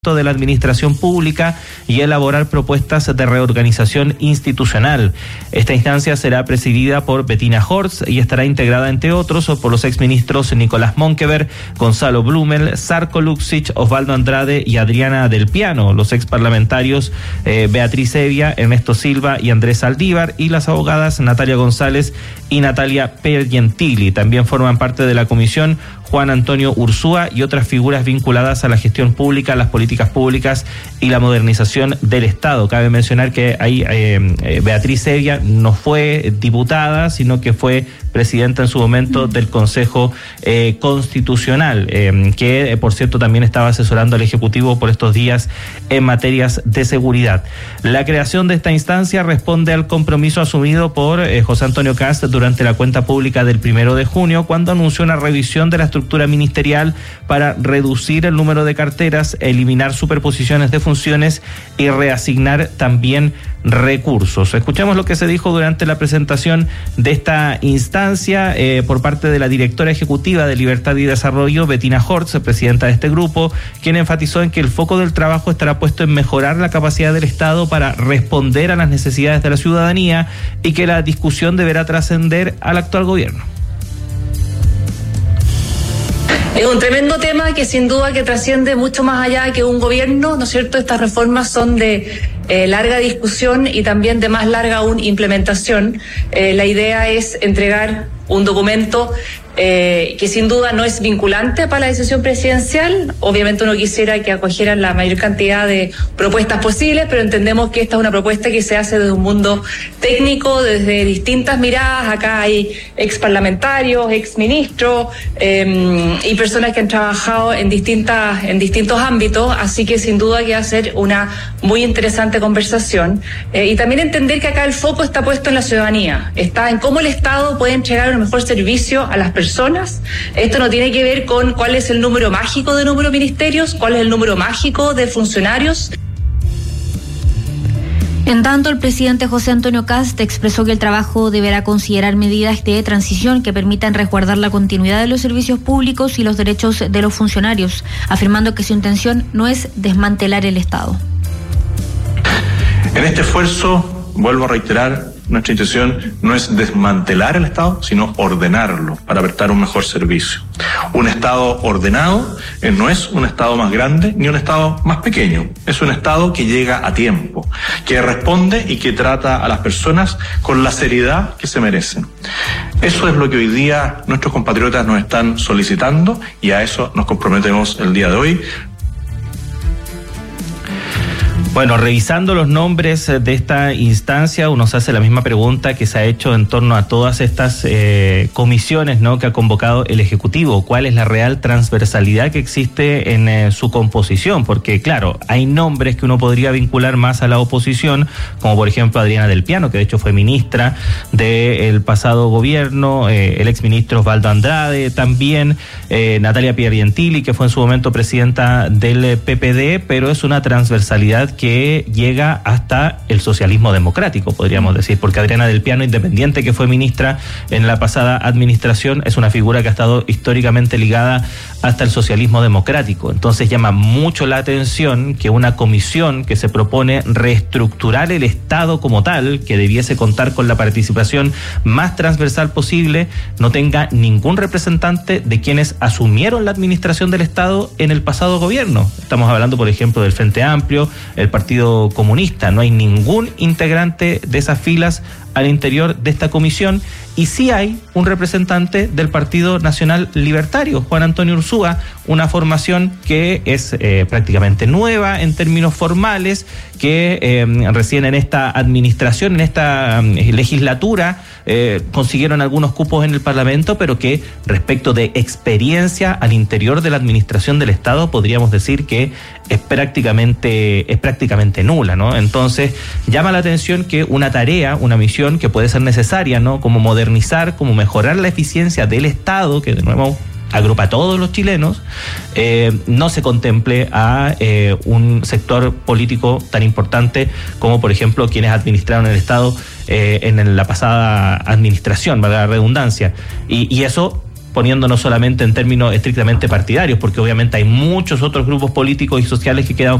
de la administración pública y elaborar propuestas de reorganización institucional. Esta instancia será presidida por Bettina Horst y estará integrada, entre otros, por los exministros Nicolás Monkever, Gonzalo Blumel, Sarko Luksic, Osvaldo Andrade y Adriana Del Piano, los exparlamentarios Beatriz Evia, Ernesto Silva y Andrés Saldívar, y las abogadas Natalia González y Natalia Piergentili. También forman parte de la comisión Juan Antonio Ursúa y otras figuras vinculadas a la gestión pública, las políticas públicas y la modernización del Estado. Cabe mencionar que ahí Beatriz Evia no fue diputada, sino que fue presidenta en su momento del Consejo Constitucional, que por cierto también estaba asesorando al Ejecutivo por estos días en materias de seguridad. La creación de esta instancia responde al compromiso asumido por José Antonio Kast durante la cuenta pública del 1 de junio, cuando anunció una revisión de la estructura ministerial para reducir el número de carteras, eliminar superposiciones de funciones y reasignar también recursos. Escuchamos lo que se dijo durante la presentación de esta instancia por parte de la directora ejecutiva de Libertad y Desarrollo, Bettina Horst, presidenta de este grupo, quien enfatizó en que el foco del trabajo estará puesto en mejorar la capacidad del Estado para responder a las necesidades de la ciudadanía y que la discusión deberá trascender al actual gobierno. Es un tremendo tema que sin duda que trasciende mucho más allá que un gobierno, ¿no es cierto? Estas reformas son de larga discusión y también de más larga aún implementación. La idea es entregar un documento que sin duda no es vinculante para la decisión presidencial. Obviamente uno quisiera que acogieran la mayor cantidad de propuestas posibles, pero entendemos que esta es una propuesta que se hace desde un mundo técnico, desde distintas miradas. Acá hay exparlamentarios, exministros y personas que han trabajado en distintos ámbitos, así que sin duda que va a ser una muy interesante conversación. Y también entender que acá el foco está puesto en la ciudadanía, está en cómo el Estado puede entregar un mejor servicio a las personas. Esto no tiene que ver con cuál es el número mágico de número de ministerios, cuál es el número mágico de funcionarios. En tanto, el presidente José Antonio Kast expresó que el trabajo deberá considerar medidas de transición que permitan resguardar la continuidad de los servicios públicos y los derechos de los funcionarios, afirmando que su intención no es desmantelar el Estado. En este esfuerzo, vuelvo a reiterar, nuestra intención no es desmantelar el Estado, sino ordenarlo para prestar un mejor servicio. Un Estado ordenado no es un Estado más grande ni un Estado más pequeño. Es un Estado que llega a tiempo, que responde y que trata a las personas con la seriedad que se merecen. Eso es lo que hoy día nuestros compatriotas nos están solicitando y a eso nos comprometemos el día de hoy. Bueno, revisando los nombres de esta instancia, uno se hace la misma pregunta que se ha hecho en torno a todas estas comisiones, ¿no?, que ha convocado el Ejecutivo. ¿Cuál es la real transversalidad que existe en su composición? Porque, claro, hay nombres que uno podría vincular más a la oposición, como por ejemplo Adriana Del Piano, que de hecho fue ministra del pasado gobierno, el exministro Osvaldo Andrade, también Natalia Piergentili, que fue en su momento presidenta del PPD, pero es una transversalidad que llega hasta el socialismo democrático, podríamos decir, porque Adriana Del Piano, independiente que fue ministra en la pasada administración, es una figura que ha estado históricamente ligada hasta el socialismo democrático. Entonces llama mucho la atención que una comisión que se propone reestructurar el Estado como tal, que debiese contar con la participación más transversal posible, no tenga ningún representante de quienes asumieron la administración del Estado en el pasado gobierno. Estamos hablando, por ejemplo, del Frente Amplio, el Partido Comunista. No hay ningún integrante de esas filas al interior de esta comisión, y sí hay un representante del Partido Nacional Libertario, Juan Antonio Ursúa, una formación que es prácticamente nueva en términos formales, que recién en esta administración, en esta legislatura, consiguieron algunos cupos en el Parlamento, pero que respecto de experiencia al interior de la administración del Estado podríamos decir que es prácticamente nula, ¿no? Entonces llama la atención que una tarea, una misión que puede ser necesaria, ¿no?, como modernizar, como mejorar la eficiencia del Estado, que de nuevo agrupa a todos los chilenos, no se contemple a un sector político tan importante como, por ejemplo, quienes administraron el Estado en la pasada administración, valga la redundancia. Y eso poniéndonos solamente en términos estrictamente partidarios, porque obviamente hay muchos otros grupos políticos y sociales que quedan